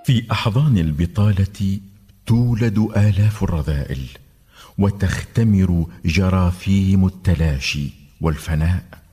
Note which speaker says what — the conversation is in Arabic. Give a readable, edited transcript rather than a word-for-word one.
Speaker 1: في أحضان البطالة تولد آلاف الرذائل، وتختمر جراثيم التلاشي والفناء.